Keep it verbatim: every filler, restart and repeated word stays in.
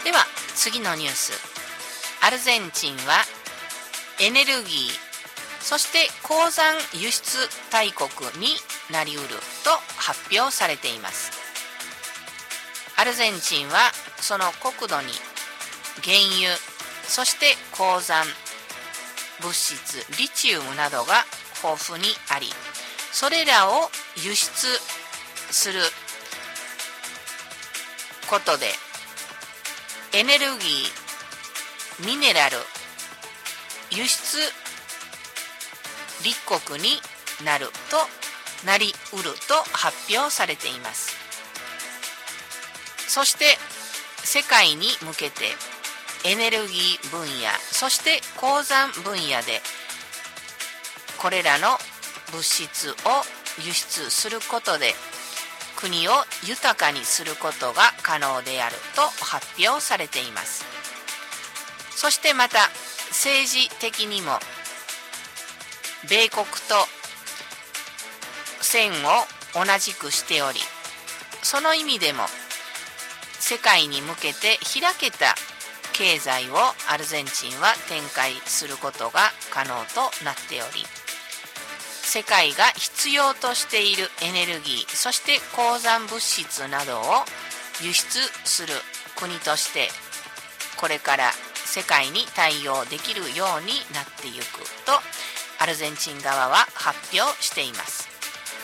では次のニュース。アルゼンチンはエネルギー、そして鉱山輸出大国になりうると発表されています。アルゼンチンはその国土に原油、そして鉱山物質リチウムなどが豊富にあり、それらを輸出することでエネルギー、ミネラル、輸出立国になるとなりうると発表されています。そして世界に向けてエネルギー分野、そして鉱山分野でこれらの物質を輸出することで国を豊かにすることが可能であると発表されています。そしてまた政治的にも米国と線を同じくしており、その意味でも世界に向けて開けた経済をアルゼンチンは展開することが可能となっており、世界が必要としているエネルギー、そして鉱山物質などを輸出する国としてこれから世界に対応できるようになっていくとアルゼンチン側は発表しています。